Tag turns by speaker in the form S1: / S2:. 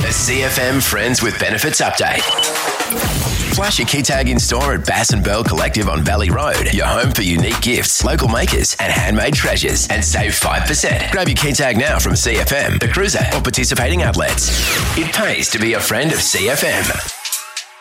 S1: A CFM Friends with Benefits update. Flash your key tag in store at Bass and Burl Collective on Valley Road, your home for unique gifts, local makers and handmade treasures, and save 5%. Grab your key tag now from CFM, The Cruiser or participating outlets. It pays to be a friend of CFM.